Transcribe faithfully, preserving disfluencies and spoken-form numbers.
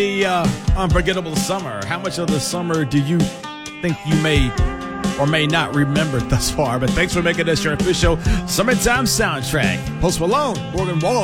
The uh, unforgettable summer. How much of the summer do you think you may or may not remember thus far? But thanks for making this your official summertime soundtrack. Post Malone, Morgan Wallen.